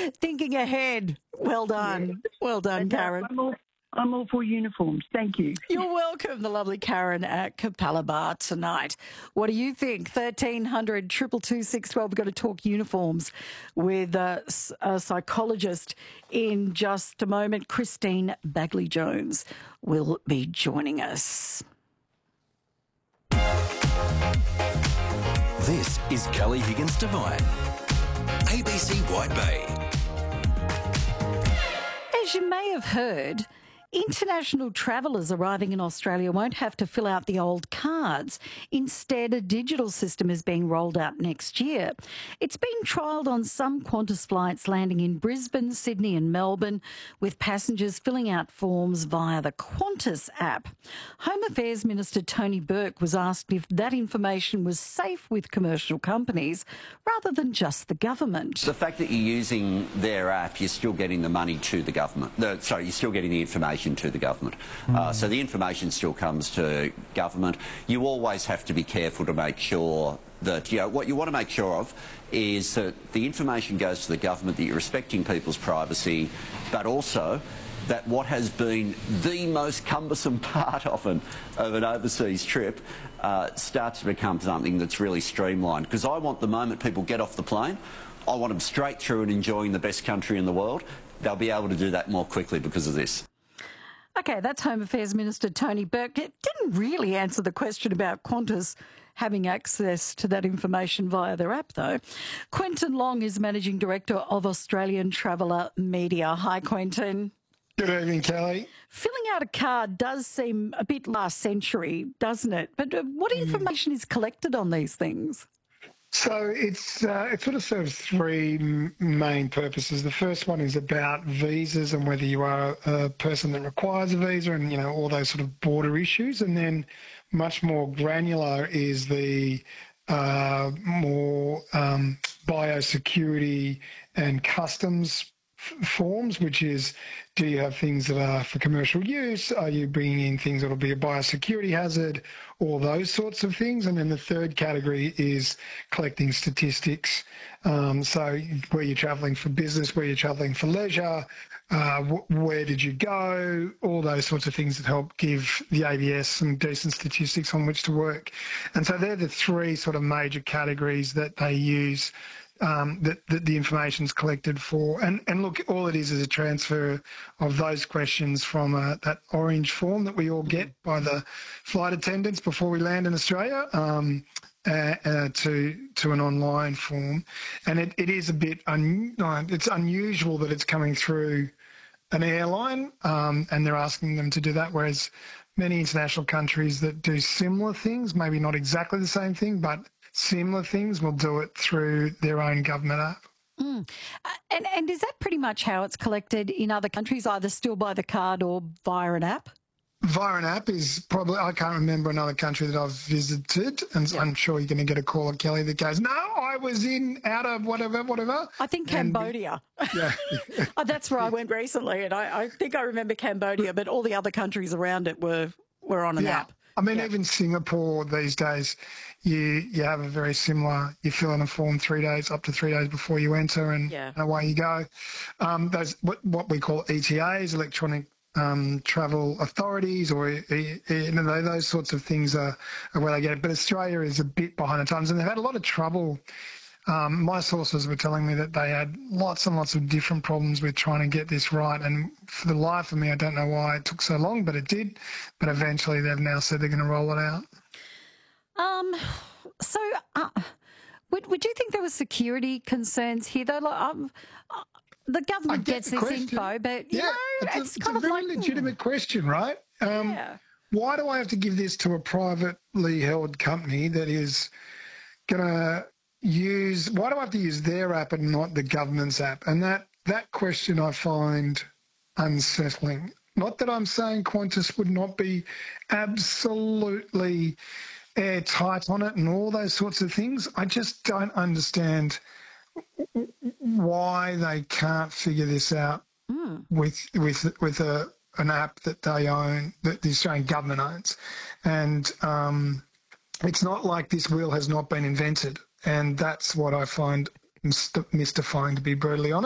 Thinking ahead. Well done. Yeah. Well done, Karen. I'm all for uniforms. Thank you. You're welcome, the lovely Karen at Capalaba tonight. What do you think? 1300 222 612. We've got to talk uniforms with a psychologist in just a moment. Christine Bagley-Jones will be joining us. This is Kelly Higgins Devine, ABC White Bay. As you may have heard, international travellers arriving in Australia won't have to fill out the old cards. Instead, a digital system is being rolled out next year. It's being trialled on some Qantas flights landing in Brisbane, Sydney and Melbourne, with passengers filling out forms via the Qantas app. Home Affairs Minister Tony Burke was asked if that information was safe with commercial companies rather than just the government. The fact that you're using their app, you're still getting the money to the government. You're still getting the information to the government. So the information still comes to government. You always have to be careful to make sure that, what you want to make sure of is that the information goes to the government, that you're respecting people's privacy, but also that what has been the most cumbersome part often of an overseas trip starts to become something that's really streamlined. Because I want the moment people get off the plane, I want them straight through and enjoying the best country in the world. They'll be able to do that more quickly because of this. OK, that's Home Affairs Minister Tony Burke. It didn't really answer the question about Qantas having access to that information via their app, though. Quentin Long is Managing Director of Australian Traveller Media. Hi, Quentin. Good evening, Kelly. Filling out a card does seem a bit last century, doesn't it? But what information is collected on these things? So it sort of serves three main purposes. The first one is about visas and whether you are a person that requires a visa and, all those sort of border issues. And then much more granular is the more biosecurity and customs forms, which is, do you have things that are for commercial use? Are you bringing in things that will be a biosecurity hazard? All those sorts of things. And then the third category is collecting statistics. So where you're travelling for business, where you're travelling for leisure, where did you go? All those sorts of things that help give the ABS some decent statistics on which to work. And so they're the three sort of major categories that they use that the information's collected for. And look, all it is a transfer of those questions from that orange form that we all get by the flight attendants before we land in Australia to an online form. And it is a bit, it's unusual that it's coming through an airline and they're asking them to do that, whereas many international countries that do similar things, maybe not exactly the same thing, but similar things, will do it through their own government app. And is that pretty much how it's collected in other countries, either still by the card or via an app? Via an app is probably, I can't remember another country that I've visited, and I'm sure you're going to get a call at Kelly that goes, no, I was out of whatever. I think Cambodia. Yeah. That's where I went recently, and I think I remember Cambodia, but all the other countries around it were on an app. I mean, even Singapore these days, you have a very similar, you fill in a form up to 3 days before you enter, and away you go. Those what we call ETAs, electronic travel authorities, or those sorts of things are where they get it. But Australia is a bit behind the times, and they've had a lot of trouble. My sources were telling me that they had lots and lots of different problems with trying to get this right. And for the life of me, I don't know why it took so long, but it did. But eventually they've now said they're going to roll it out. Would you think there were security concerns here, though? The government gets this info, but, it's kind of a very legitimate question, right? Why do I have to give this to a privately held company that is going to why do I have to use their app and not the government's app? And that question I find unsettling. Not that I'm saying Qantas would not be absolutely airtight on it and all those sorts of things. I just don't understand why they can't figure this out with an app that they own, that the Australian government owns. And it's not like this wheel has not been invented. And that's what I find mystifying, to be brutally honest.